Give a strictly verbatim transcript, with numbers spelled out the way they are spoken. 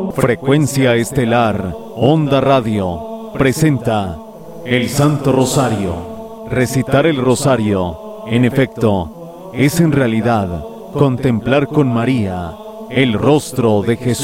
Frecuencia Estelar, Onda Radio, presenta el Santo Rosario. Recitar el Rosario, en efecto, es en realidad contemplar con María el rostro de Jesús.